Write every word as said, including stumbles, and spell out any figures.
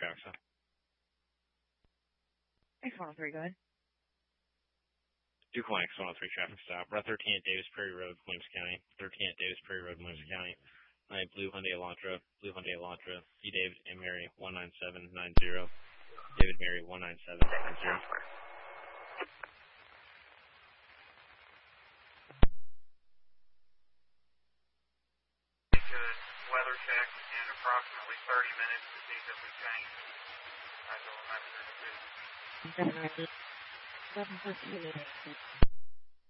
traffic stop. X one oh three, go ahead. Duke one X one oh three traffic stop. Route thirteen at Davis Prairie Road, Williams County. thirteen at Davis Prairie Road, Williams County. I Blue Hyundai Elantra, Blue Hyundai Elantra, E. David and Mary one nine seven nine zero. David Mary one nine seven nine zero. Weather check in approximately thirty minutes to see if we change. I will remember to do. seven fifteen.